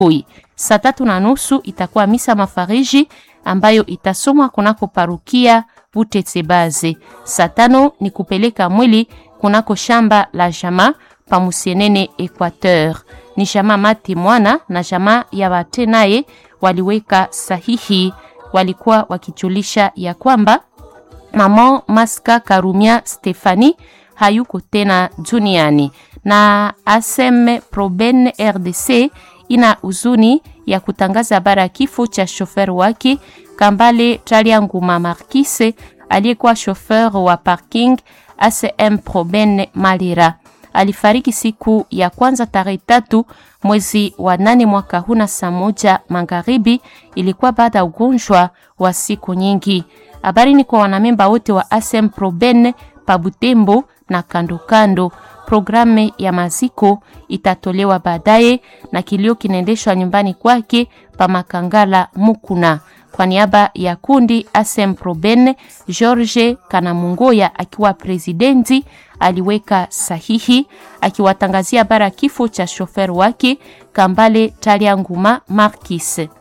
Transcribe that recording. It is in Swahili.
asubuhi. Saa 3:30 itakuwa misa mafariji ambayo itasomwa kunako parukia Butetsebaze. Saa 5 ni kupeleka mwili kunako shamba la jamaa pa Musienene Equateur. Ni jamaa Mati Mwana na jamaa ya Batenaye waliweka sahihi, walikuwa wakijulisha ya kwamba Mama Maska Karumia Stefani hayuko tena duniani. Na ASM Proben RDC ina uzuni ya kutangaza habari ya kifo cha shofer wake Kambale Talianguma Markise aliyekuwa shofer wa parking ASM Proben Malira. Alifariki siku ya kwanza tarehe 3 mwezi wa 8 mwaka huna saa 1 magharibi. Ilikuwa baada ya ugonjwa wa siku nyingi. Habari ni kwa wanamemba wote wa ASM Proben pa Butembo na kando kando. Programu ya maziko itatolewa baadaye na kilio kinaendeshwa nyumbani kwake pa Makangala Mukuna. Kwa niaba ya kundi ASM Proben, George Kanamungoya akiwa presidenti aliweka sahihi akiwatangazia bara kifo cha shofer wake Kambale Talianguma Markise.